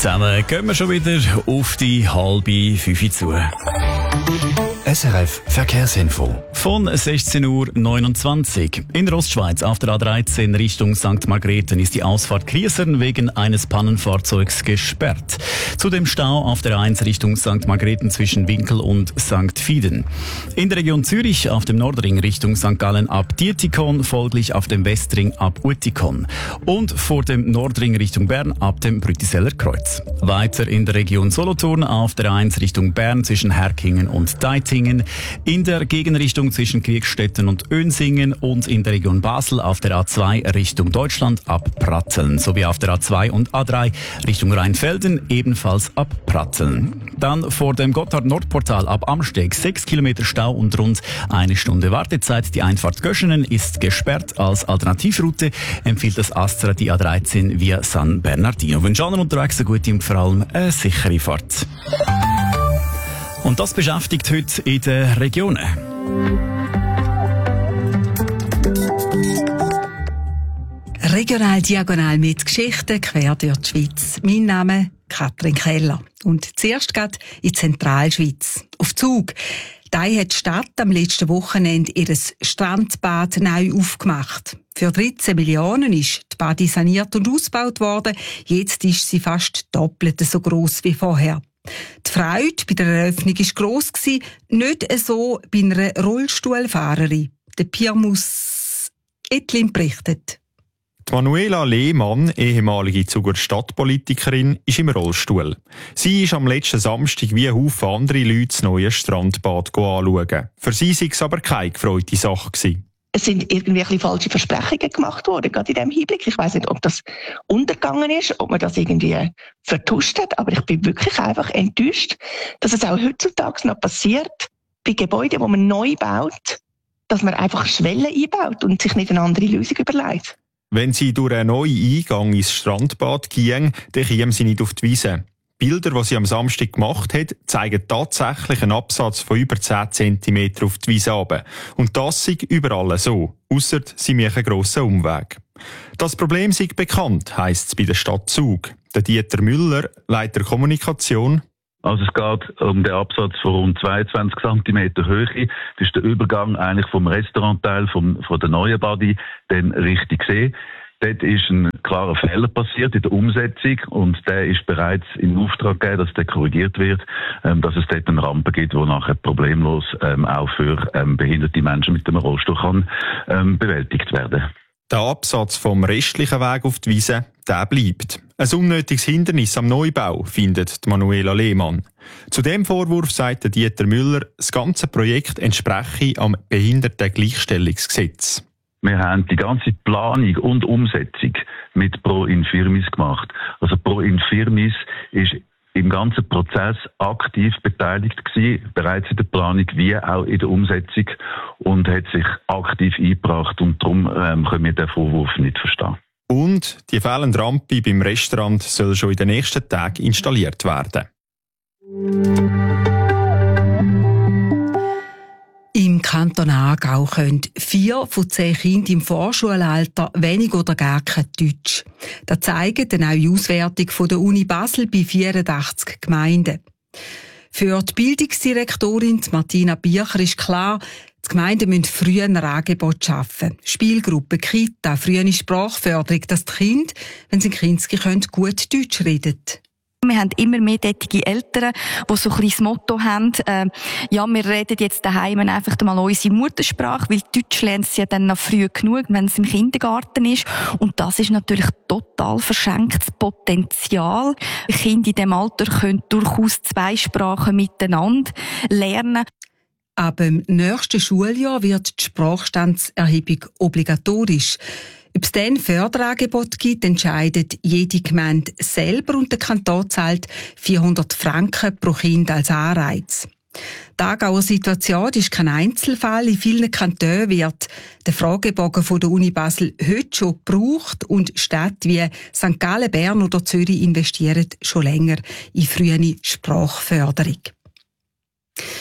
Zusammen gehen wir schon wieder auf die 4:30 zu. SRF Verkehrsinfo. Von 16:29 Uhr. In der Ostschweiz auf der A13 Richtung St. Margrethen ist die Ausfahrt Kriesern wegen eines Pannenfahrzeugs gesperrt. Zudem Stau auf der 1 Richtung St. Margrethen zwischen Winkel und St. Fieden. In der Region Zürich auf dem Nordring Richtung St. Gallen ab Dietikon, folglich auf dem Westring ab Uetikon. Und vor dem Nordring Richtung Bern ab dem Brütiseller Kreuz. Weiter in der Region Solothurn auf der 1 Richtung Bern zwischen Herkingen und Deitingen. In der Gegenrichtung zwischen Kriegstetten und Önsingen und in der Region Basel auf der A2 Richtung Deutschland ab Pratteln sowie auf der A2 und A3 Richtung Rheinfelden ebenfalls ab Pratteln. Dann vor dem Gotthard-Nordportal ab Amsteg 6 Kilometer Stau und rund 1 Stunde Wartezeit. Die Einfahrt Göschenen ist gesperrt. Als Alternativroute empfiehlt das Astra die A13 via San Bernardino. Wünsche allen unterwegs eine gute und vor allem eine sichere Fahrt. Und das beschäftigt heute in den Regionen. Regional diagonal mit Geschichten quer durch die Schweiz. Mein Name Katrin Keller. Und zuerst geht in die Zentralschweiz. Auf Zug. Da hat die Stadt am letzten Wochenende ihr Strandbad neu aufgemacht. Für 13 Millionen ist die Badi saniert und ausgebaut worden. Jetzt ist sie fast doppelt so gross wie vorher. Die Freude bei der Eröffnung war gross, nicht so bei einer Rollstuhlfahrerin. Der Pirmus Etlin berichtet. Die Manuela Lehmann, ehemalige Zuger Stadtpolitikerin, ist im Rollstuhl. Sie ist am letzten Samstag wie ein Haufen andere Leute das neue Strandbad anschauen. Für sie war es aber keine gefreute Sache gewesen. Es sind irgendwie ein bisschen falsche Versprechungen gemacht worden, gerade in diesem Hinblick. Ich weiss nicht, ob das untergegangen ist, ob man das irgendwie vertuscht hat, aber ich bin wirklich einfach enttäuscht, dass es auch heutzutage noch passiert, bei Gebäuden, die man neu baut, dass man einfach Schwellen einbaut und sich nicht eine andere Lösung überlegt. Wenn sie durch einen neuen Eingang ins Strandbad gingen, dann kämen sie nicht auf die Wiese. Bilder, die sie am Samstag gemacht hat, zeigen tatsächlich einen Absatz von über 10 cm auf die Wiese runter. Und das sei überall so, ausser sie machen einen grossen Umweg. Das Problem sei bekannt, heisst es bei der Stadt Zug. Der Dieter Müller, Leiter Kommunikation. Also es geht um den Absatz von rund 22 cm Höhe. Das ist der Übergang eigentlich vom Restaurantteil von der neuen Badi dann richtig gesehen. Dort ist ein klarer Fehler passiert in der Umsetzung und der ist bereits in Auftrag gegeben, dass der korrigiert wird, dass es dort eine Rampe gibt, die nachher problemlos auch für behinderte Menschen mit dem Rollstuhl kann bewältigt werden. Der Absatz vom restlichen Weg auf die Wiese, der bleibt. Ein unnötiges Hindernis am Neubau, findet Manuela Lehmann. Zu dem Vorwurf sagt Dieter Müller, das ganze Projekt entspreche am Behindertengleichstellungsgesetz. Wir haben die ganze Planung und Umsetzung mit Pro Infirmis gemacht. Also Pro Infirmis ist im ganzen Prozess aktiv beteiligt gewesen, bereits in der Planung wie auch in der Umsetzung und hat sich aktiv eingebracht und darum können wir den Vorwurf nicht verstehen. Und die fehlende Rampe beim Restaurant soll schon in den nächsten Tagen installiert werden. Im Kanton Aargau können 4 von 10 Kindern im Vorschulalter wenig oder gar kein Deutsch. Das zeigt eine neue Auswertung der Uni Basel bei 84 Gemeinden. Für die Bildungsdirektorin Martina Bircher ist klar, die Gemeinden müssen früh ein Angebot schaffen. Spielgruppen, Kita, frühe Sprachförderung, dass die Kinder, wenn sie in Kinski können, gut Deutsch reden. Wir haben immer mehr tätige Eltern, die so ein bisschen das Motto haben, ja, wir reden jetzt daheim einfach mal unsere Muttersprache, weil Deutsch lernt sie ja dann noch früh genug, wenn es im Kindergarten ist. Und das ist natürlich total verschenktes Potenzial. Kinder in diesem Alter können durchaus 2 Sprachen miteinander lernen. Ab dem nächsten Schuljahr wird die Sprachstandserhebung obligatorisch. Ob es dann Förderangebot gibt, entscheidet jede Gemeinde selber und der Kanton zahlt 400 Franken pro Kind als Anreiz. Die Aargauer Situation ist kein Einzelfall. In vielen Kantonen wird der Fragebogen von der Uni Basel heute schon gebraucht und Städte wie St. Gallen, Bern oder Zürich investieren schon länger in frühe Sprachförderung.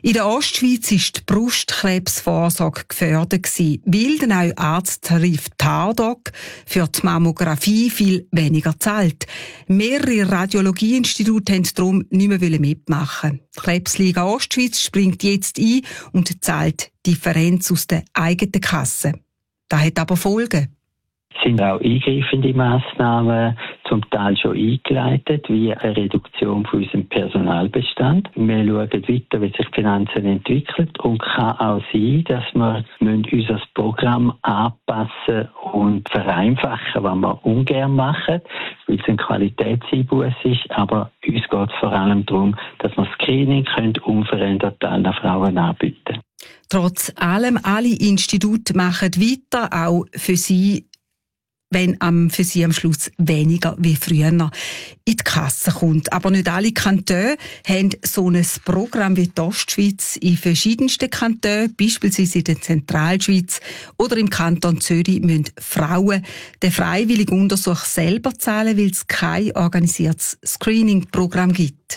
In der Ostschweiz war die Brustkrebsvorsorge gefördert, weil der neue Arzttarif Tardoc für die Mammographie viel weniger zahlt. Mehrere Radiologieinstitute wollten darum nicht mehr mitmachen. Die Krebsliga Ostschweiz springt jetzt ein und zahlt die Differenz aus der eigenen Kasse. Das hat aber Folgen. Es sind auch eingreifende Massnahmen zum Teil schon eingeleitet, wie eine Reduktion von unserem Personalbestand. Wir schauen weiter, wie sich die Finanzen entwickeln, und kann auch sein, dass wir unser Programm anpassen und vereinfachen, was wir ungern machen, weil es ein Qualitätseinbuß ist. Aber uns geht es vor allem darum, dass wir das Screening unverändert allen Frauen anbieten können. Trotz allem, alle Institute machen weiter, auch für sie, wenn für sie am Schluss weniger wie früher in die Kasse kommt. Aber nicht alle Kantone haben so ein Programm wie die Ostschweiz. In verschiedensten Kantonen, beispielsweise in der Zentralschweiz oder im Kanton Zürich, müssen Frauen den freiwilligen Untersuch selber zahlen, weil es kein organisiertes Screening-Programm gibt.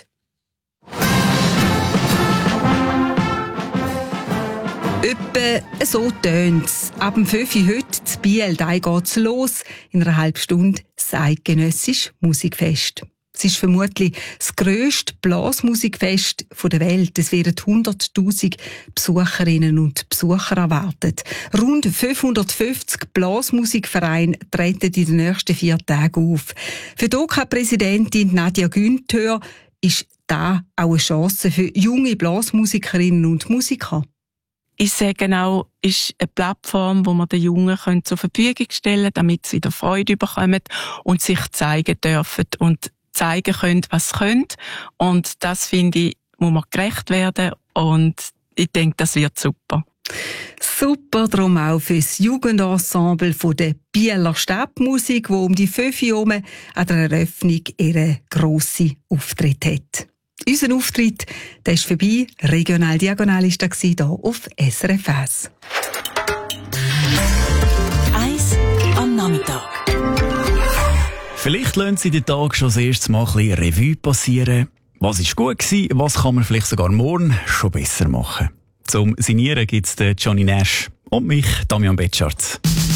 Etwa so tönt's. Ab dem 5 Uhr heute zu Biel, da geht's los. In einer halben Stunde das eidgenössische Musikfest. Es ist vermutlich das grösste Blasmusikfest der Welt. Es werden 100'000 Besucherinnen und Besucher erwartet. Rund 550 Blasmusikvereine treten in den nächsten 4 Tagen auf. Für die OK-Präsidentin Nadja Günther ist da auch eine Chance für junge Blasmusikerinnen und Musiker. Ich sage auch, ist eine Plattform, wo man den Jungen zur Verfügung stellen können, damit sie wieder Freude bekommen und sich zeigen dürfen und zeigen können, was sie können. Und das, finde ich, muss man gerecht werden. Und ich denke, das wird super. Super, darum auch für das Jugendensemble von der Bieler Stadtmusik, wo um die 5 Uhr an der Eröffnung ihren grossen Auftritt hat. Unser Auftritt, der ist vorbei. Regional Diagonal war das hier auf SRF 1. 1 am Nachmittag. Vielleicht lassen Sie den Tag schon das erste Mal ein bisschen Revue passieren. Was ist gut gewesen, was kann man vielleicht sogar morgen schon besser machen? Zum Signieren gibt es Johnny Nash und mich, Damian Betscharz.